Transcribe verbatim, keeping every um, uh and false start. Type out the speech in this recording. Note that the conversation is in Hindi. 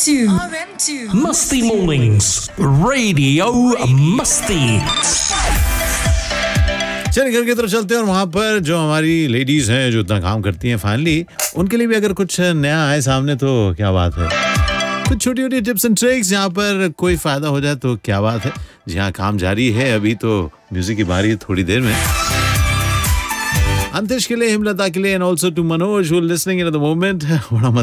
two. R M two. Musty Mornings, Radio Musty. चलिए घर की तरफ चलते हैं और वहाँ पर जो हमारी लेडीज हैं जो इतना काम करती हैं फाइनली उनके लिए भी अगर कुछ नया आए सामने तो क्या बात है। कुछ छोटी छोटी टिप्स एंड ट्रिक्स यहाँ पर कोई फायदा हो जाए तो क्या बात है। जी हाँ, काम जारी है, अभी तो म्यूजिक की बारी है थोड़ी देर में। अंतिश के लिए, हिमलता के लिए and also to Manoj who listening in the moment. बड़ा